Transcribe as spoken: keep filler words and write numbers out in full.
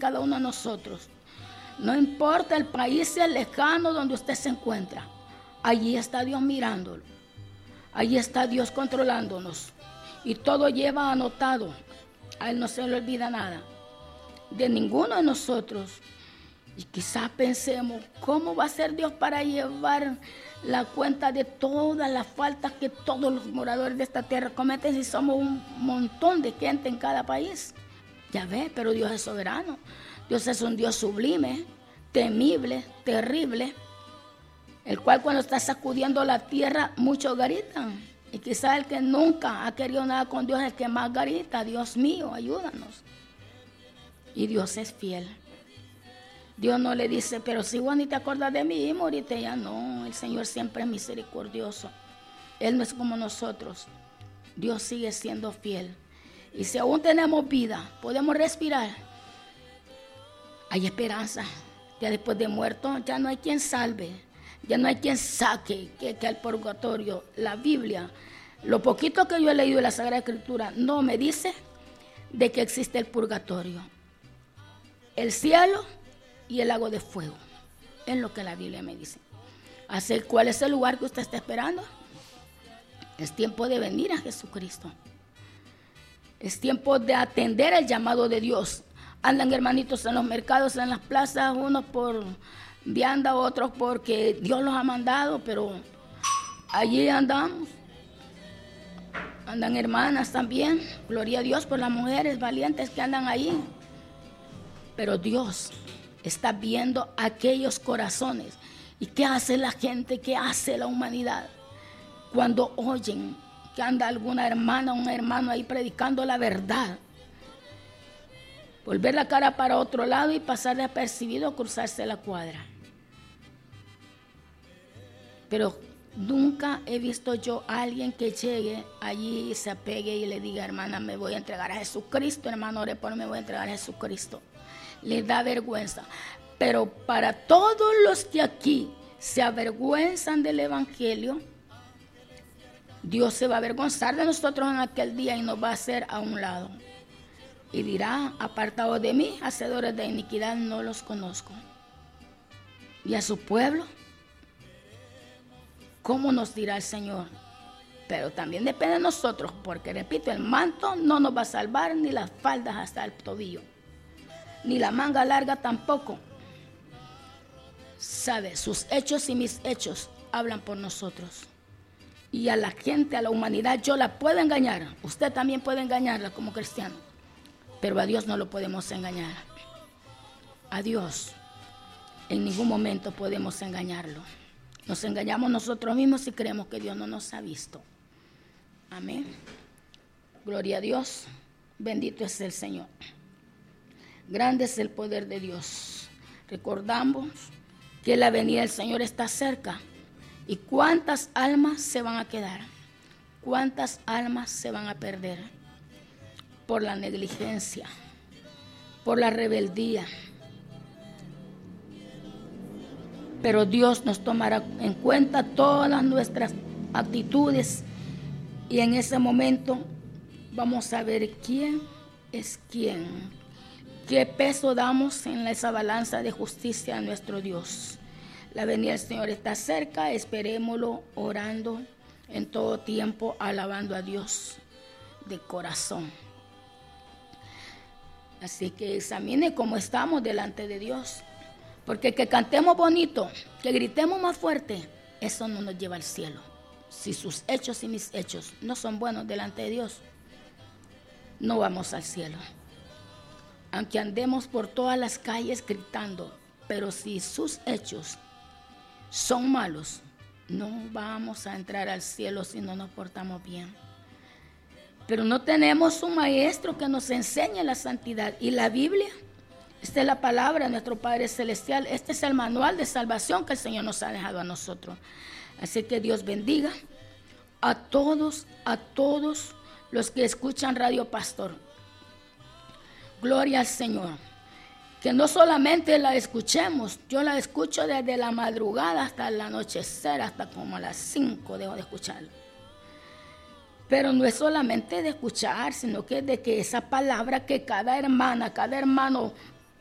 cada uno de nosotros. No importa el país sea lejano donde usted se encuentra. Allí está Dios mirándolo. Allí está Dios controlándonos. Y todo lleva anotado. A Él no se le olvida nada. De ninguno de nosotros. Y quizás pensemos, ¿cómo va a ser Dios para llevar la cuenta de todas las faltas que todos los moradores de esta tierra cometen si somos un montón de gente en cada país? Ya ve, pero Dios es soberano. Dios es un Dios sublime, temible, terrible, el cual cuando está sacudiendo la tierra, muchos gritan. Y quizás el que nunca ha querido nada con Dios es el que más grita. Dios mío, ayúdanos. Y Dios es fiel. Dios no le dice, pero si vos ni te acuerdas de mí, morite ya. No, el Señor siempre es misericordioso. Él no es como nosotros. Dios sigue siendo fiel. Y si aún tenemos vida, podemos respirar, hay esperanza. Ya después de muerto, ya no hay quien salve. Ya no hay quien saque que, que al purgatorio. La Biblia, lo poquito que yo he leído de la Sagrada Escritura, no me dice de que existe el purgatorio. El cielo y el lago de fuego. Es lo que la Biblia me dice. Así, ¿cuál es el lugar que usted está esperando? Es tiempo de venir a Jesucristo. Es tiempo de atender el llamado de Dios. Andan hermanitos en los mercados, en las plazas, unos por vianda, otros porque Dios los ha mandado, pero allí andamos. Andan hermanas también, gloria a Dios por las mujeres valientes que andan ahí. Pero Dios está viendo aquellos corazones. ¿Y qué hace la gente? ¿Qué hace la humanidad? Cuando oyen que anda alguna hermana o un hermano ahí predicando la verdad, volver la cara para otro lado y pasar desapercibido o cruzarse la cuadra. Pero nunca he visto yo a alguien que llegue allí y se apegue y le diga, hermana, me voy a entregar a Jesucristo, hermano, ore por mí, me voy a entregar a Jesucristo. Les da vergüenza. Pero para todos los que aquí se avergüenzan del Evangelio, Dios se va a avergonzar de nosotros en aquel día y nos va a hacer a un lado. Y dirá, apartados de mí, hacedores de iniquidad, no los conozco. Y a su pueblo, ¿cómo nos dirá el Señor? Pero también depende de nosotros, porque repito, el manto no nos va a salvar, ni las faldas hasta el tobillo, ni la manga larga tampoco. Sabe, sus hechos y mis hechos hablan por nosotros. Y a la gente, a la humanidad, yo la puedo engañar. Usted también puede engañarla como cristiano. Pero a Dios no lo podemos engañar. A Dios en ningún momento podemos engañarlo. Nos engañamos nosotros mismos si creemos que Dios no nos ha visto. Amén. Gloria a Dios. Bendito es el Señor. Grande es el poder de Dios. Recordamos que la venida del Señor está cerca. ¿Y cuántas almas se van a quedar? ¿Cuántas almas se van a perder? Por la negligencia, por la rebeldía. Pero Dios nos tomará en cuenta todas nuestras actitudes y en ese momento vamos a ver quién es quién, qué peso damos en esa balanza de justicia a nuestro Dios. La venida del Señor está cerca, esperémoslo orando en todo tiempo, alabando a Dios de corazón. Así que examine cómo estamos delante de Dios. Porque que cantemos bonito, que gritemos más fuerte, eso no nos lleva al cielo. Si sus hechos y mis hechos no son buenos delante de Dios, no vamos al cielo. Aunque andemos por todas las calles gritando, pero si sus hechos son malos, no vamos a entrar al cielo si no nos portamos bien. Pero no tenemos un maestro que nos enseñe la santidad. Y la Biblia, esta es la palabra de nuestro Padre Celestial. Este es el manual de salvación que el Señor nos ha dejado a nosotros. Así que Dios bendiga a todos, a todos los que escuchan Radio Pastor. Gloria al Señor. Que no solamente la escuchemos, yo la escucho desde la madrugada hasta el anochecer, hasta como a las cinco dejo de escucharla. Pero no es solamente de escuchar, sino que de que esa palabra que cada hermana, cada hermano